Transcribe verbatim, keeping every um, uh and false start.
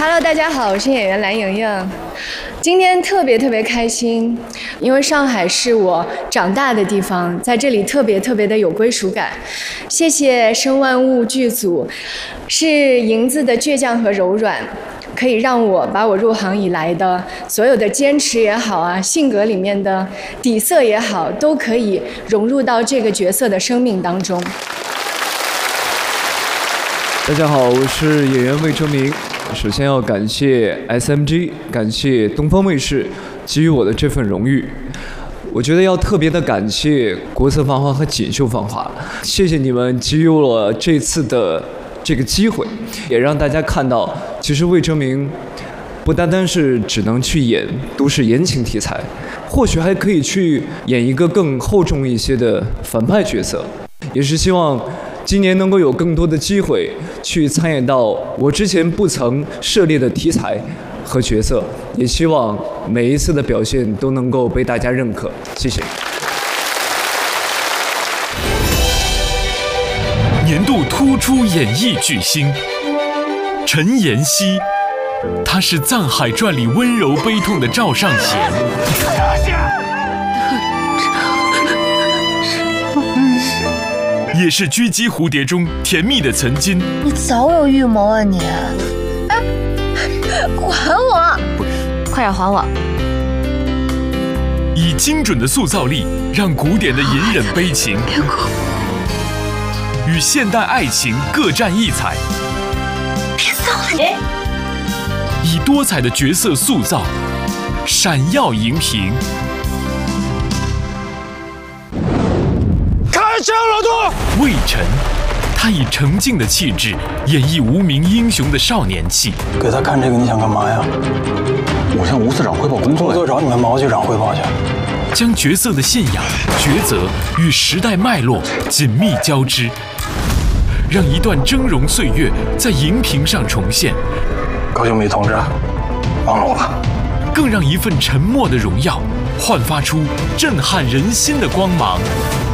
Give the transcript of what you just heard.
Hello， 大家好，我是演员蓝莹莹。今天特别特别开心，因为上海是我长大的地方，在这里特别特别的有归属感。谢谢生万物剧组，是莹子的倔强和柔软，可以让我把我入行以来的所有的坚持也好啊，性格里面的底色也好，都可以融入到这个角色的生命当中。 大家好，我是演员魏哲鸣。首先要感谢 S M G， 感谢东方卫视给予我的这份荣誉。我觉得要特别的感谢国策繁华和锦绣繁华，谢谢你们给予我这次的这个机会，也让大家看到，其实魏哲鸣不单单是只能去演都市言情题材，或许还可以去演一个更厚重一些的反派角色，也是希望今年能够有更多的机会去参演到我之前不曾涉猎的题材和角色，也希望每一次的表现都能够被大家认可。谢谢。 年度突出演艺巨星陈妍希，她是《藏海传》里温柔悲痛的赵尚贤。也是狙击蝴蝶中甜蜜的曾经。 你早有预谋啊你！哎，还我！ 不， 快点还我！ 以精准的塑造力，让古典的隐忍悲情别哭， 与现代爱情各占一彩。 别走了你！ 以多彩的角色塑造，闪耀荧屏。 张老杜， 魏晨，他以沉静的气质演绎无名英雄的少年气。 给他看这个，你想干嘛呀？ 我向吴司长汇报工作。 我就找你们毛局长汇报去。 将角色的信仰、抉择与时代脉络紧密交织，让一段峥嵘岁月在荧屏上重现。 高秀美同志，忘了我吧。 更让一份沉默的荣耀焕发出震撼人心的光芒。